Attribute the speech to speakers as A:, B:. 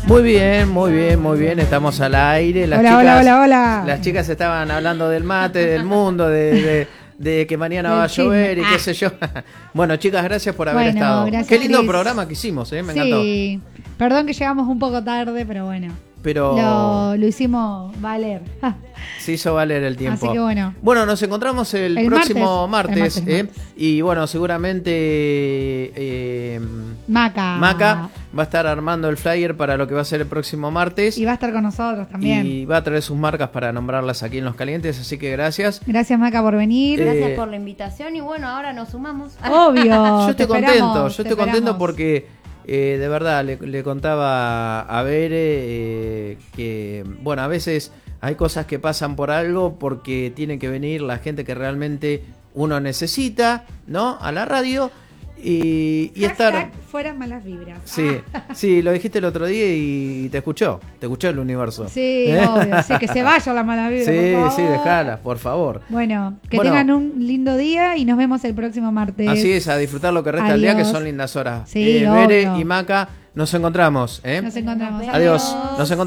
A: Muy bien, muy bien, muy bien. Estamos al aire.
B: Hola.
A: Las chicas estaban hablando del mate, del mundo, de que mañana va a llover y qué sé yo. Bueno, chicas, gracias por haber estado.
B: Gracias,
A: qué lindo
B: Cris.
A: programa que hicimos, me encantó.
B: Sí, perdón que llegamos un poco tarde, pero bueno.
A: Pero
B: lo hicimos valer.
A: Se hizo valer el tiempo.
B: Así que bueno.
A: Bueno, nos encontramos el próximo martes.
B: martes.
A: Y bueno, seguramente
B: Maca
A: va a estar armando el flyer para lo que va a ser el próximo martes.
B: Y va a estar con nosotros también.
A: Y va a traer sus marcas para nombrarlas aquí en Los Calientes. Así que gracias.
B: Gracias, Maca, por venir.
C: Gracias por la invitación. Y bueno, ahora nos sumamos.
B: Obvio.
A: Yo estoy contento porque... de verdad, le contaba a Bere que, bueno, a veces hay cosas que pasan por algo porque tiene que venir la gente que realmente uno necesita, ¿no? A la radio y estar...
B: fuera malas vibras.
A: Sí, lo dijiste el otro día y te escuchó el universo.
B: Sí, obvio, sí, que se vaya la mala vibra.
A: Sí, déjala, por favor.
B: Bueno, tengan un lindo día y nos vemos el próximo martes.
A: Así es, a disfrutar lo que resta del día, que son lindas horas.
B: Sí,
A: Bere y Maca, nos encontramos.
B: Nos encontramos.
A: Adiós. Nos encontramos.